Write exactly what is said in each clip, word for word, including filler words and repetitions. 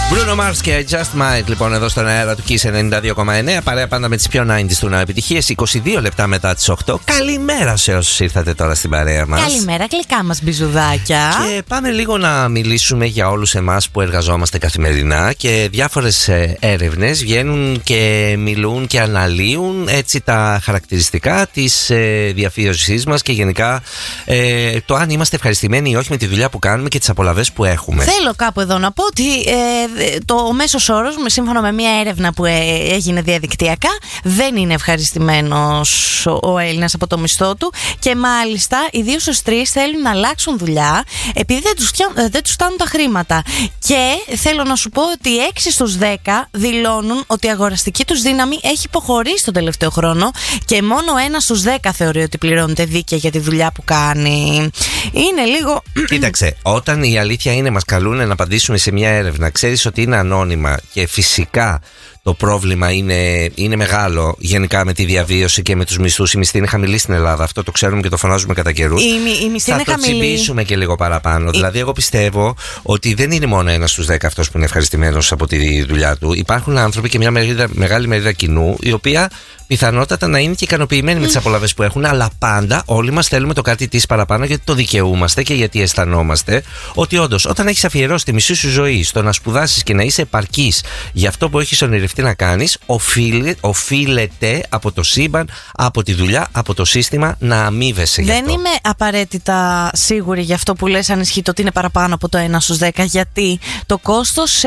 Bruno Mars και Just Might, λοιπόν, εδώ στον αέρα του Kiss ενενήντα δύο κόμμα εννέα. Παρέα πάντα με τις πιο ενενήντα του νέου επιτυχίες. είκοσι δύο λεπτά μετά τις οκτώ. Καλημέρα σε όσους ήρθατε τώρα στην παρέα μας. Καλημέρα, γλυκά μας μπιζουδάκια. Και πάμε λίγο να μιλήσουμε για όλους εμάς που εργαζόμαστε καθημερινά. Και διάφορες έρευνες βγαίνουν και μιλούν και αναλύουν έτσι τα χαρακτηριστικά της ε, διαφύωσής μας και γενικά ε, το αν είμαστε ευχαριστημένοι ή όχι με τη δουλειά που κάνουμε και τις απολαβές που έχουμε. Θέλω κάπου εδώ να πω ότι ε, το μέσος όρος, σύμφωνα με μια έρευνα που έγινε διαδικτυακά, δεν είναι ευχαριστημένος ο Έλληνας από το μισθό του και μάλιστα οι δύο στους τρεις θέλουν να αλλάξουν δουλειά επειδή δεν τους, δεν τους φτάνουν τα χρήματα. Και θέλω να σου πω ότι έξι στους δέκα δηλώνουν ότι η αγοραστική τους δύναμη έχει υποχωρήσει τον τελευταίο χρόνο και μόνο ένα στους δέκα θεωρεί ότι πληρώνεται δίκαια για τη δουλειά που κάνει. Είναι λίγο... Κοίταξε, όταν η αλήθεια είναι μας καλούν να απαντήσουμε σε μια έρευνα, ξέρεις ότι είναι ανώνυμα και φυσικά το πρόβλημα είναι, είναι μεγάλο γενικά με τη διαβίωση και με τους μισθούς. Η μισθή είναι χαμηλή στην Ελλάδα. Αυτό το ξέρουμε και το φωνάζουμε κατά καιρούς. Η, η μισθή θα είναι το χαμηλή. τσιμπήσουμε και λίγο παραπάνω. Η... Δηλαδή, εγώ πιστεύω ότι δεν είναι μόνο ένας στους δέκα αυτός που είναι ευχαριστημένος από τη δουλειά του. Υπάρχουν άνθρωποι και μια μερίδα, μεγάλη μερίδα κοινού, η οποία πιθανότατα να είναι και ικανοποιημένοι mm. με τις απολαυές που έχουν, αλλά πάντα όλοι μας θέλουμε το κάτι της παραπάνω γιατί το δικαιούμαστε και γιατί αισθανόμαστε ότι όντως όταν έχεις αφιερώσει τη μισή σου ζωή στο να σπουδάσεις και να είσαι επαρκής για αυτό που έχεις ονειρευτεί να κάνεις, οφείλε, οφείλεται από το σύμπαν, από τη δουλειά, από το σύστημα να αμείβεσαι γι' αυτό. Δεν είμαι απαραίτητα σίγουρη για αυτό που λες αν ισχύει το ότι είναι παραπάνω από το ένα στους δέκα, γιατί το κόστος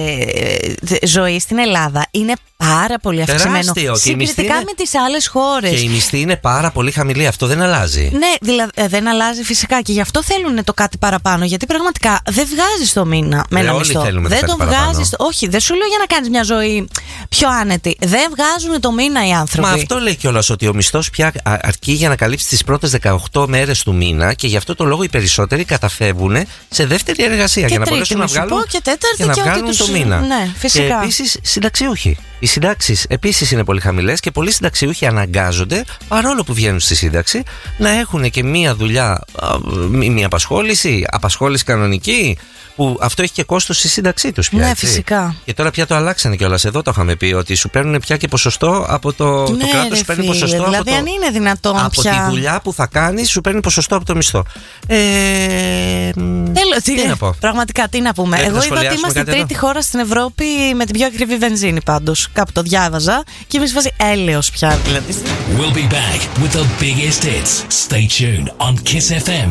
ε, ζωής στην Ελλάδα είναι πάρα πολύ αυξημένο συγκριτικά είναι... με τις άλλες χώρες. Και η μισθή είναι πάρα πολύ χαμηλή. Αυτό δεν αλλάζει. Ναι, δηλαδή ε, δεν αλλάζει φυσικά και γι' αυτό θέλουν το κάτι παραπάνω. Γιατί πραγματικά δεν βγάζεις το μήνα με ένα μισθό. Δεν το βγάζεις. Όχι, δεν σου λέω για να κάνεις μια ζωή πιο άνετη. Δεν βγάζουν το μήνα οι άνθρωποι. Μα αυτό λέει κιόλας ότι ο μισθός πια αρκεί για να καλύψει τις πρώτες δεκαοκτώ μέρες του μήνα και γι' αυτό το λόγο οι περισσότεροι καταφεύγουν σε δεύτερη εργασία και για να τρίτη, μπορέσουν να βγάλουν, και τέταρτη, για να και βγάλουν τους... το μήνα. Ναι, φυσικά. Και επίσης συνταξιούχοι. Οι συντάξεις επίσης είναι πολύ χαμηλές και πολλοί συνταξιούχοι αναγκάζονται, παρόλο που βγαίνουν στη σύνταξη, να έχουν και μία δουλειά, μία απασχόληση, απασχόληση κανονική, που αυτό έχει και κόστος στη σύνταξή τους πια. Ναι, έτσι. φυσικά. Και τώρα πια το αλλάξανε κιόλας. Εδώ το είχαμε πει ότι σου παίρνουν πια και ποσοστό από το, ναι, το κράτος, σου παίρνει φίλε, ποσοστό δηλαδή, από, το, αν είναι δυνατόν από πια... τη δουλειά που θα κάνεις, σου παίρνει ποσοστό από το μισθό. Ε, Τέλο, τι, τι να πω. Πραγματικά, τι να πούμε. Πρέπει Εγώ να είδα ότι είμαστε τρίτη εδώ. χώρα στην Ευρώπη με την πιο ακριβή βενζίνη πάντως. Κάπου το διάβαζα και είμαι σε φάση έλεος πια δηλαδή. We'll be back with the biggest hits. Stay tuned on Kiss εφ εμ.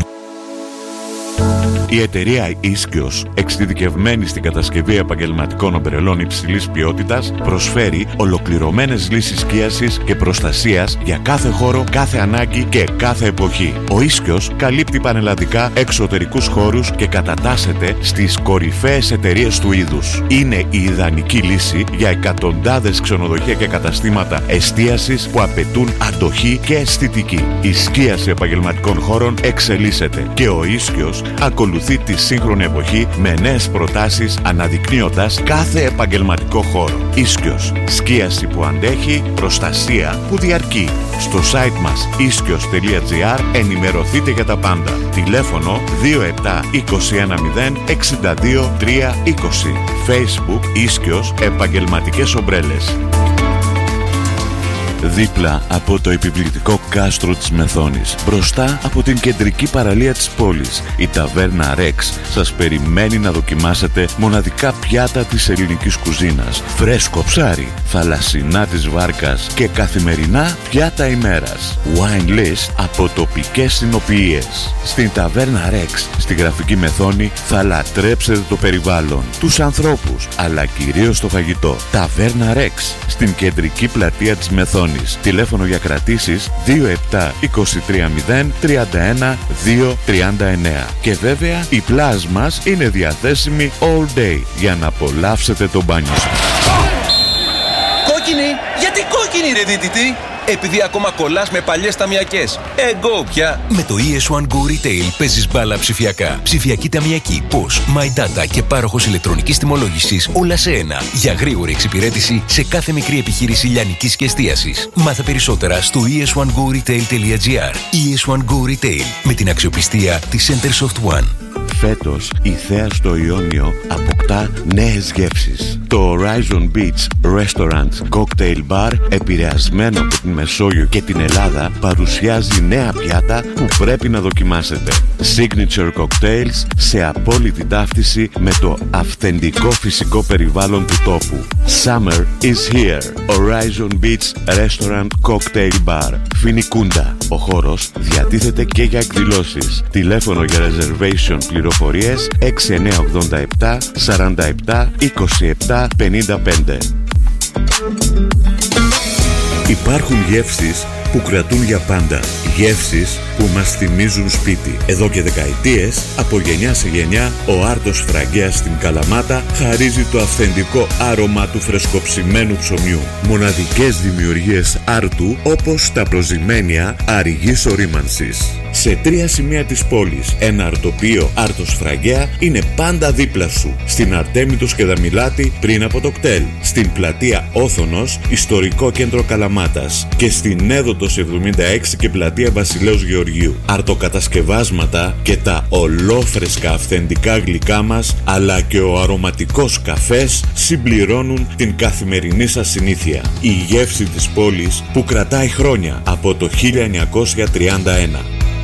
Η εταιρεία Ίσκιος, εξειδικευμένη στην κατασκευή επαγγελματικών ομπρελών υψηλής ποιότητας, προσφέρει ολοκληρωμένες λύσεις σκίασης και προστασίας για κάθε χώρο, κάθε ανάγκη και κάθε εποχή. Ο Ίσκιος καλύπτει πανελλαδικά εξωτερικούς χώρους και κατατάσσεται στις κορυφαίες εταιρείες του είδους. Είναι η ιδανική λύση για εκατοντάδες ξενοδοχεία και καταστήματα εστίασης που απαιτούν αντοχή και αισθητική. Η σκίαση επαγγελματικών χώρων εξελίσσεται και ο Ίσκιος ακολουθεί τη σύγχρονη εποχή με νέες προτάσεις αναδεικνύοντας κάθε επαγγελματικό χώρο. Ίσκιος. Σκίαση που αντέχει, προστασία που διαρκεί. Στο site μας ίσκιος τελεία τζι άρ ενημερωθείτε για τα πάντα. Τηλέφωνο δύο επτά είκοσι ένα μηδέν εξήντα δύο τριακόσια είκοσι. Facebook Ίσκιος Επαγγελματικές Ομπρέλες. Δίπλα από το επιβλητικό κάστρο της Μεθόνης, μπροστά από την κεντρική παραλία της πόλης, η ταβέρνα Rex σας περιμένει να δοκιμάσετε μοναδικά πιάτα της ελληνικής κουζίνας, φρέσκο ψάρι, θαλασσινά της βάρκας και καθημερινά πιάτα ημέρας. Wine list από τοπικές συνοποιίες. Στην ταβέρνα Rex, στη Γραφική Μεθόνη, θα λατρέψετε το περιβάλλον, τους ανθρώπους, αλλά κυρίως το φαγητό. Ταβέρνα Rex, στην κεντρική πλατεία της Μεθόνης. Τηλέφωνο για κρατήσεις δύο επτά είκοσι τρία μηδέν τριάντα ένα δύο τριάντα εννέα. Και βέβαια η πλάζ μας είναι διαθέσιμη all day για να απολαύσετε το μπάνιο σας. Κόκκινη! Γιατί κόκκινη ρε δίτητη! επειδή ακόμα κολλάς με παλιές ταμιακές. Εγώ πια. Με το ι ες One Go Retail παίζεις μπάλα ψηφιακά. Ψηφιακή ταμιακή, Posh, My Data και πάροχος ηλεκτρονικής τιμολόγησης, όλα σε ένα. Για γρήγορη εξυπηρέτηση σε κάθε μικρή επιχείρηση λιανικής και εστίασης. Μάθε περισσότερα στο ι ες one go retail dot g r. ι ες One Go Retail, με την αξιοπιστία της Centersoft One. Φέτος η Θέα στο Ιόνιο αποκτά νέες γεύσεις. Το Horizon Beach Restaurant Cocktail Bar, επηρεασμένο από την Μεσόγειο και την Ελλάδα, παρουσιάζει νέα πιάτα που πρέπει να δοκιμάσετε. Signature cocktails σε απόλυτη ταύτιση με το αυθεντικό φυσικό περιβάλλον του τόπου. Summer is here. Horizon Beach Restaurant Cocktail Bar, Φινικούντα. Ο χώρος διατίθεται και για εκδηλώσεις. Τηλέφωνο για reservation πληροφορίες έξι εννιά ογδόντα επτά σαράντα επτά είκοσι επτά πενήντα πέντε. Υπάρχουν γεύσεις που κρατούν για πάντα. Γεύσεις που μας θυμίζουν σπίτι. Εδώ και δεκαετίες, από γενιά σε γενιά, ο Άρτος Φραγκέας στην Καλαμάτα χαρίζει το αυθεντικό άρωμα του φρεσκοψημένου ψωμιού. Μοναδικές δημιουργίες Άρτου, όπως τα προζυμένια αριγής ορίμανσης. Σε τρία σημεία της πόλης, ένα αρτοπείο Άρτος Φραγκέα είναι πάντα δίπλα σου. Στην Αρτέμιτος και Δαμιλάτη, πριν από το κτέλ. Στην πλατεία Όθωνος, ιστορικό κέντρο Καλαμάτας. Και στην Έδωτος εβδομήντα έξι και πλατεία Βασιλέως Γεωργίου. Αρτοκατασκευάσματα και τα ολόφρεσκα αυθεντικά γλυκά μας, αλλά και ο αρωματικός καφές συμπληρώνουν την καθημερινή σας συνήθεια. Η γεύση της πόλης που κρατάει χρόνια, από το χίλια εννιακόσια τριάντα ένα.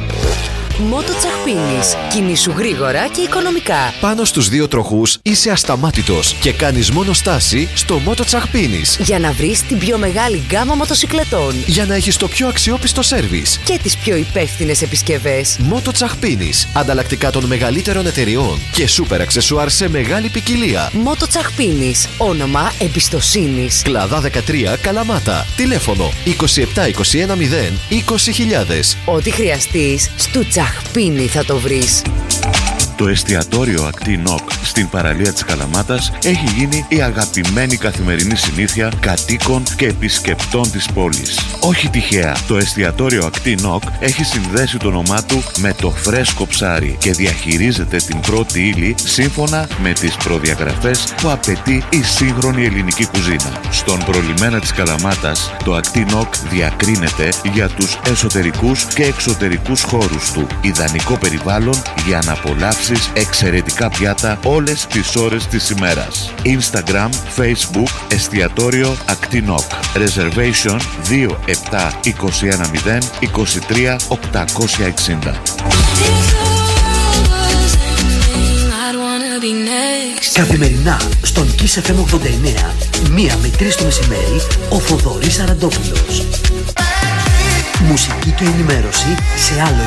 Μότο Τσαχπίνης. Κινήσου γρήγορα και οικονομικά. Πάνω στους δύο τροχούς είσαι ασταμάτητος και κάνεις μόνο στάση στο Μότο Τσαχπίνης. Για να βρεις την πιο μεγάλη γκάμα μοτοσικλετών. Για να έχεις το πιο αξιόπιστο σέρβις. Και τις πιο υπεύθυνες επισκευές. Μότο Τσαχπίνης. Ανταλλακτικά των μεγαλύτερων εταιριών. Και σούπερ αξεσουάρ σε μεγάλη ποικιλία. Μότο Τσαχπίνης. Όνομα εμπιστοσύνης. Κλαδά δεκατρία, Καλαμάτα. Τηλέφωνο είκοσι επτά είκοσι ένα μηδέν είκοσι χιλιάδες. Ό,τι χρειαστείς, στο Τσαχπίνη θα το βρεις. Το εστιατόριο Ακτή Νοκ στην παραλία της Καλαμάτας έχει γίνει η αγαπημένη καθημερινή συνήθεια κατοίκων και επισκεπτών της πόλης. Όχι τυχαία, το εστιατόριο Ακτή Νοκ έχει συνδέσει το όνομά του με το φρέσκο ψάρι και διαχειρίζεται την πρώτη ύλη σύμφωνα με τις προδιαγραφές που απαιτεί η σύγχρονη ελληνική κουζίνα. Στον προλιμένα της Καλαμάτας, το Ακτή Νοκ διακρίνεται για τους εσωτερικούς και εξωτερικούς χώρους του. Ιδανικό περιβάλλον για να απολαύσει εξαιρετικά πιάτα όλες τις ώρες της ημέρας. Instagram, Facebook, εστιατόριο Ακτή Νοκ. Reservation δύο επτά είκοσι ένα μηδέν είκοσι τρία οκτακόσια εξήντα. Καθημερινά στον Kiss εφ εμ ογδόντα εννέα, μία με τρεις το μεσημέρι, ο Θοδωρής Αραντόπουλος. Μουσική και ενημέρωση σε άλλο